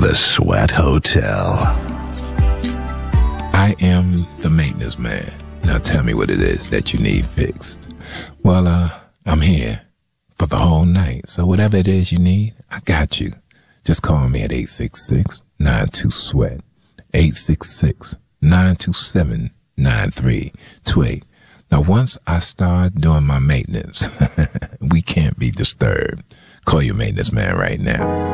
The Sweat Hotel. I am the maintenance man. Now tell me what it is that you need fixed. Well, I'm here for the whole night. So whatever it is you need, I got you. Just call me at 866-92-SWEAT. 866-927-9328. Now, once I start doing my maintenance, we can't be disturbed. Call your maintenance man right now.